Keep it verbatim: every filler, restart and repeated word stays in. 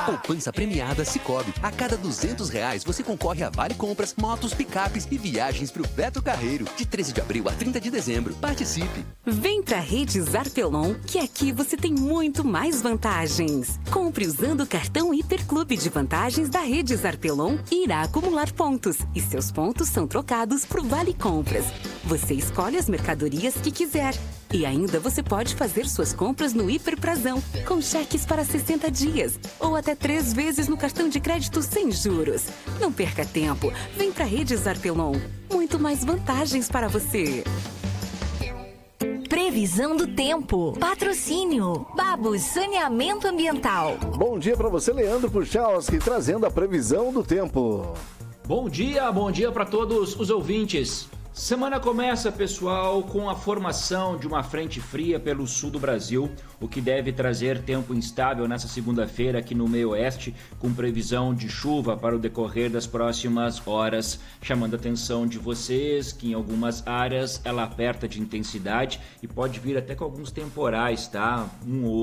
Poupança premiada Sicoob. A cada duzentos reais você concorre a vale compras, motos, picapes e viagens pro Beto Carreiro. De treze de abril a trinta de dezembro. Participe. Vem pra Redes Artelon, que aqui você tem muito mais vantagens. Compre usando o cartão Hiperclube de vantagens da Redes Artelon e irá acumular pontos. E seus pontos são trocados por vale compras. Você escolhe as mercadorias que quiser. E ainda você pode fazer suas compras no Hiperprazão, com cheques para sessenta dias, ou até três vezes no cartão de crédito sem juros. Não perca tempo, vem para Redes Artelon. Muito mais vantagens para você. Previsão do tempo. Patrocínio. Babus Saneamento Ambiental. Bom dia para você, Leandro Puchalski, trazendo a previsão do tempo. Bom dia, bom dia para todos os ouvintes. Semana começa, pessoal, com a formação de uma frente fria pelo sul do Brasil, o que deve trazer tempo instável nessa segunda-feira aqui no meio oeste, com previsão de chuva para o decorrer das próximas horas, chamando a atenção de vocês que em algumas áreas ela aperta de intensidade e pode vir até com alguns temporais, tá? Um ou